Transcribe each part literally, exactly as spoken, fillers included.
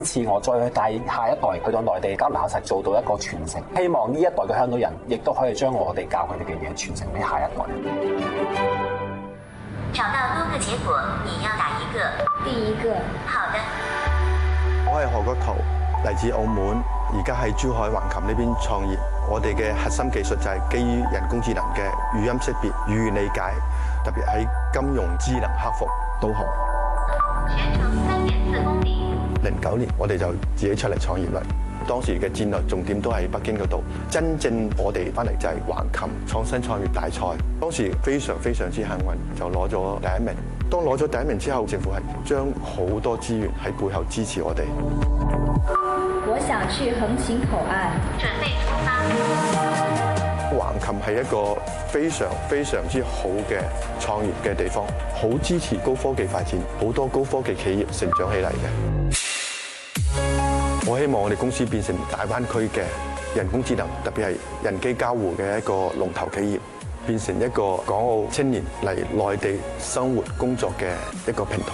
次我再去帶下一代去到內地交流考試，做到一個傳承。希望呢一代嘅香港人亦都可以將我哋教佢哋嘅嘢傳承俾下一代。 找到多個結果，你要打一個。 第一個。 好的。 我係何國圖，嚟自澳門，而家喺珠海橫琴呢邊創業。我哋嘅核心技術就係基於人工智能嘅語音識別、語言理解，特別喺金融智能客服導航。 全程三點四公里。 零九年我哋就自己出嚟創業啦。當時嘅戰略重點都喺北京嗰度，真正我哋翻嚟就係橫琴創新創業大賽。當時非常非常之幸運，就攞咗第一名。當攞咗第一名之後，政府係將好多資源喺背後支持我哋。 我想去橫琴口岸， 準備出發。 橫琴係一個非常非常之好嘅創業嘅地方，好支持高科技發展，好多高科技企業成長起嚟嘅。我希望我哋公司變成大灣區嘅人工智能，特別係人機交互嘅一個龍頭企業，變成一個港澳青年嚟內地生活工作嘅一個平台。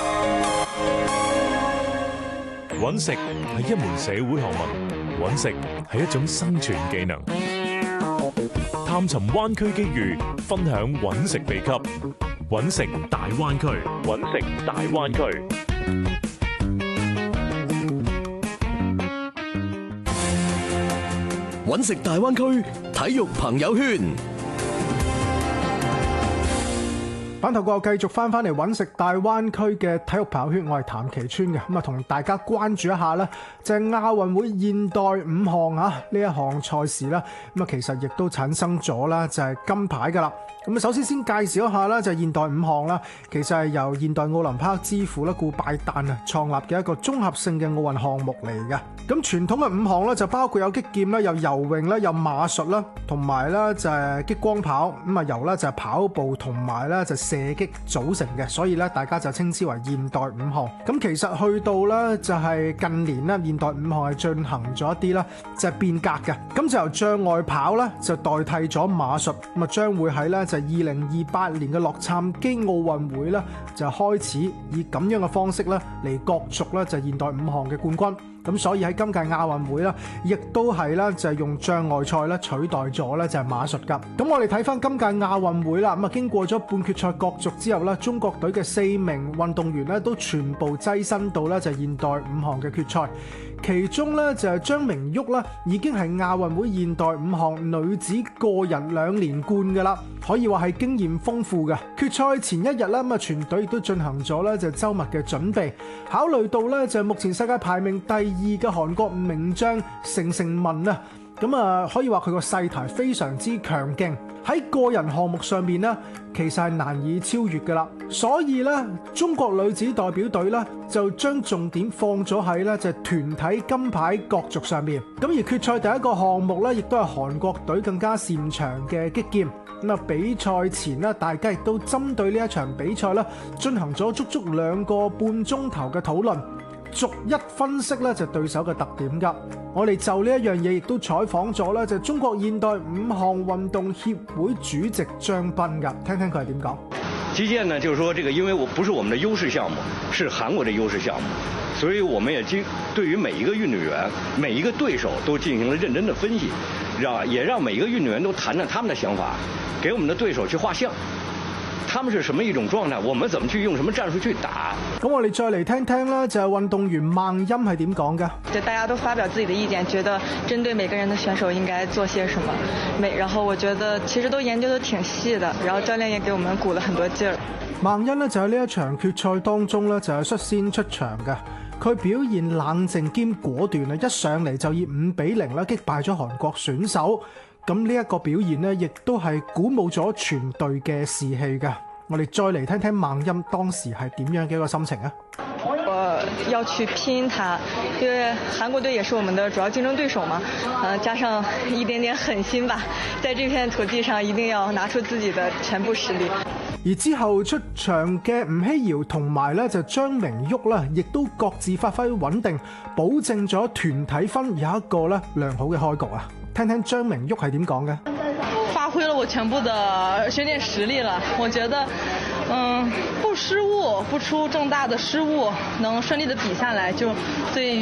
揾食係一門社會學問，揾食係一種生存技能。探尋灣區機遇，分享揾食秘笈。揾食大灣區，揾食大灣區。 揾食大灣區體育朋友圈。 版頭過後繼續翻翻嚟揾食大灣區嘅體育朋友圈，我係譚其川嘅，咁啊同大家關注一下呢就係亞運會現代五項啊呢一項賽事啦，咁啊其實亦都產生咗啦就係金牌噶啦。咁啊首先先介紹一下啦，就係現代五項啦，其實係由現代奧林匹克之父啦顧拜旦啊創立嘅一個綜合性嘅奧運項目嚟嘅。咁傳統嘅五項咧就包括有擊劍啦、有游泳啦、有馬術啦，同埋咧就係激光跑。咁啊由咧就係跑步同埋咧就射擊組成嘅，所以咧大家就稱之為現代五項。咁其實去到咧就係近年咧，現代五項係進行咗一啲咧就係變革嘅。咁就由障礙跑咧就代替咗馬術，咁啊將會喺咧就係二零二八年嘅洛杉磯奧運會咧就開始以咁樣嘅方式咧嚟角逐咧就係現代五項嘅冠軍。咁所以喺今屆亞運會咧，亦都係咧就係用障礙賽咧取代咗咧就係馬術㗎。咁我哋睇翻今屆亞運會啦，咁啊經過咗半決賽角逐之後咧，中國隊嘅四名運動員咧都全部躋身到咧就係現代五項嘅決賽。其中咧就係張明鈺啦，已經係亞運會現代五項女子個人兩連冠㗎啦，可以話係經驗豐富嘅。決賽前一日咧，咁啊全隊亦都進行咗咧就周密嘅準備。考慮到咧就係目前世界排名第二嘅韓國名將成成文啊，咁啊可以話佢個勢頭非常之強勁。喺個人項目上面呢，其實係難以超越噶啦，所以咧中國女子代表隊咧就將重點放咗喺咧就係團體金牌角逐上面。咁而決賽第一個項目咧，亦都係韓國隊更加擅長嘅擊劍。咁啊比賽前咧，大家亦都針對呢一場比賽咧進行咗足足兩個半鐘頭嘅討論，逐一分析咧就對手嘅特點㗎。我哋就呢一樣嘢亦都採訪咗咧就中國現代五項運動協會主席張斌㗎，聽聽佢係點講。 擊劍呢，就是說這個因為我不是我們的優勢項目，是韓國的優勢項目，所以我們也經對於每一個運動員、每一個對手都進行了認真的分析，讓也讓每一個運動員都談談他們的想法，給我們的對手去畫像。他們是什麼一種狀態？我們怎麼去用什麼戰術去打？ 咁我哋再嚟聽聽啦，就係運動員孟音係點講嘅。 就大家都發表自己的意見，覺得針對每個人的選手應該做些什麼。每然後我覺得其實都研究得挺細的，然後教練也給我們鼓了很多勁兒。孟音呢就喺呢一場決賽當中呢就係率先出場嘅，佢表現冷靜兼果斷啊，一上嚟就以五比零啦擊敗咗韓國選手。咁呢一個表現呢，亦都係鼓舞咗全隊嘅士氣㗎。我哋再嚟聽聽孟音當時係點樣嘅一個心情啊！我要去拼他，因為韓國隊也是我們的主要競爭對手嘛，呃，加上一點點狠心吧，在這片土地上一定要拿出自己的全部實力。 而之後出場嘅吳曦瑤同埋咧就張明鈺啦，亦都各自發揮穩定，保證咗團體分有一個咧良好嘅開局啊！聽聽張明鈺係點講嘅。 發揮了我全部的訓練實力了，我覺得， 嗯，不失误，不出重大的失误，能顺利的比下来，就对